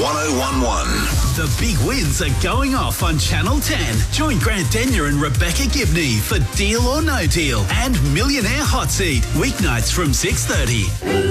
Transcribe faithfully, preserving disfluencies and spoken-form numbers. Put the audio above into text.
one oh one one. The big wins are going off on Channel ten. Join Grant Denyer and Rebecca Gibney for Deal or No Deal and Millionaire Hot Seat, weeknights from six thirty.